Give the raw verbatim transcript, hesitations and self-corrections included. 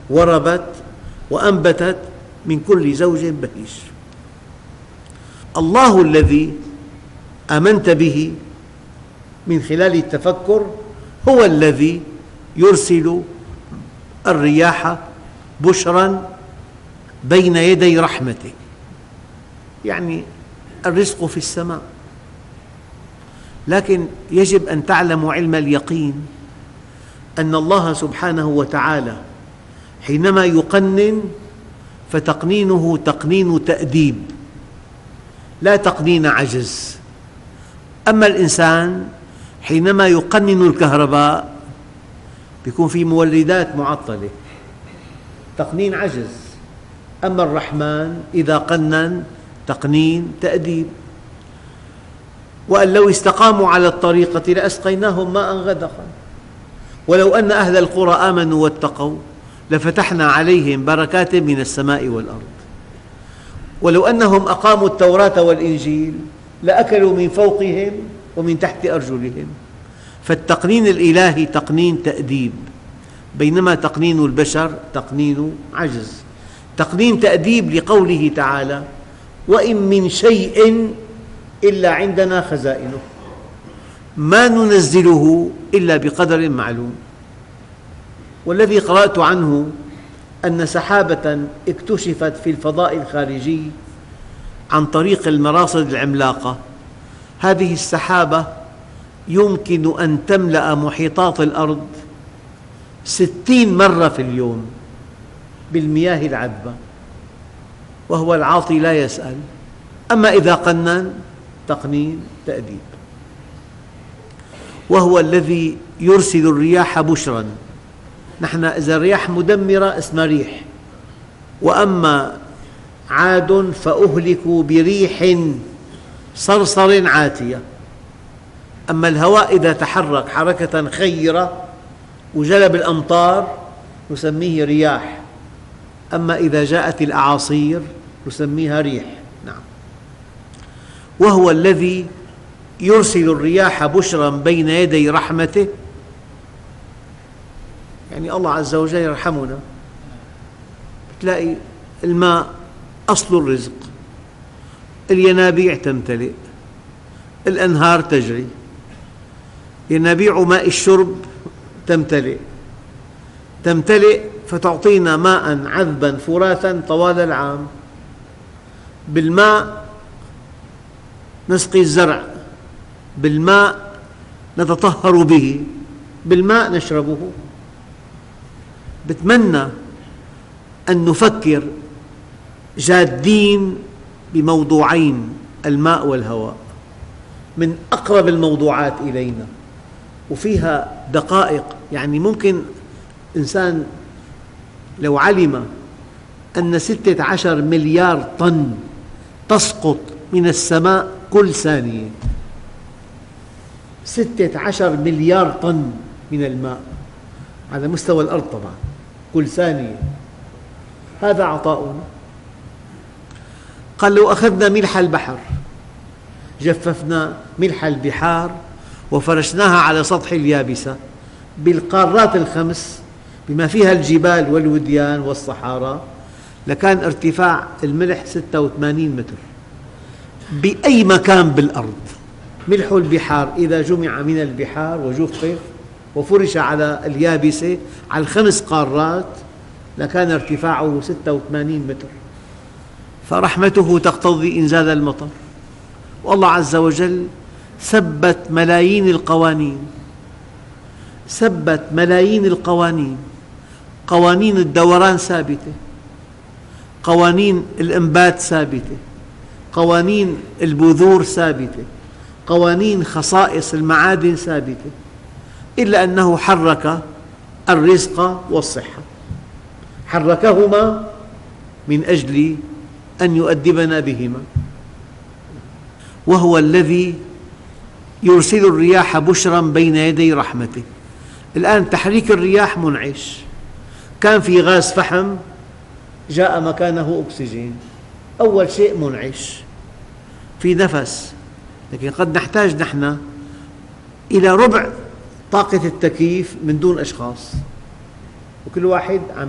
وربت وأنبتت من كل زوج بهيج. الله الذي آمنت به من خلال التفكر هو الذي يرسل الرياح بشرا بين يدي رحمته، يعني الرزق في السماء. لكن يجب أن تعلموا علم اليقين أن الله سبحانه وتعالى حينما يقنن فتقنينه تقنين تأديب لا تقنين عجز. أما الإنسان حينما يقنن الكهرباء يكون في مولدات معطلة، تقنين عجز. أما الرحمن إذا قنن تقنين تأديب. وأن لو استقاموا على الطريقة لأسقيناهم ماء غدقا ولو أن أهل القرى آمنوا واتقوا لفتحنا عليهم بركات من السماء والأرض ولو أنهم أقاموا التوراة والإنجيل لأكلوا من فوقهم ومن تحت أرجلهم. فالتقنين الإلهي تقنين تأديب، بينما تقنين البشر تقنين عجز. تقنين تأديب لقوله تعالى: وإن من شيء إلا عندنا خزائنه ما ننزله إلا بقدر معلوم. والذي قرأت عنه أن سحابة اكتشفت في الفضاء الخارجي عن طريق المراصد العملاقة، هذه السحابة يمكن أن تملأ محيطات الأرض ستين مرة في اليوم بالمياه العذبة، وهو العاطي لا يسأل. أما إذا قنن تقنين تأديب. وهو الذي يرسل الرياح بشرا. نحن إذا الرياح مدمرة اسمها ريح. وأما عاد فأهلكوا بريح صرصر عاتية. أما الهواء إذا تحرك حركة خيرة وجلب الأمطار نسميه رياح. أما إذا جاءت الأعاصير نسميها ريح. نعم. وهو الذي يرسل الرياح بشرا بين يدي رحمته، يعني الله عز وجل يرحمنا. تلاقي الماء أصل الرزق، الينابيع تمتلئ، الأنهار تجري، ينابيع ماء الشرب تمتلئ تمتلئ فتعطينا ماء عذبا فراتا طوال العام. بالماء نسقي الزرع، بالماء نتطهر به، بالماء نشربه. بتمنى أن نفكر جادين بموضوعين: الماء والهواء، من أقرب الموضوعات إلينا وفيها دقائق. يعني ممكن إنسان لو علم أن ستة عشر مليار طن تسقط من السماء كل ثانية، ستة عشر مليار طن من الماء على مستوى الأرض طبعا كل ثانية، هذا عطاؤنا. قال: لو أخذنا ملح البحر، جففنا ملح البحار وفرشناها على سطح اليابسة بالقارات الخمس بما فيها الجبال والوديان والصحارى، لكان ارتفاع الملح ستة وثمانين متر بأي مكان بالأرض. ملح البحار إذا جمع من البحار وجفف وفرش على اليابسة على الخمس قارات لكان ارتفاعه ستة وثمانين متر. فرحمته تقتضي إنزال المطر. والله عز وجل ثبت ملايين القوانين، ثبت ملايين القوانين. قوانين الدوران ثابتة، قوانين الإنبات ثابتة، قوانين البذور ثابتة، قوانين خصائص المعادن ثابتة، إلا أنه حرك الرزق والصحة، حركهما من أجل أن يؤدبنا بهما. وهو الذي يرسل الرياح بشرا بين يدي رحمته. الآن تحريك الرياح منعش، كان في غاز فحم جاء مكانه أكسجين، أول شيء منعش في نفس، لكن قد نحتاج نحن إلى ربع طاقة التكييف من دون أشخاص، وكل واحد عم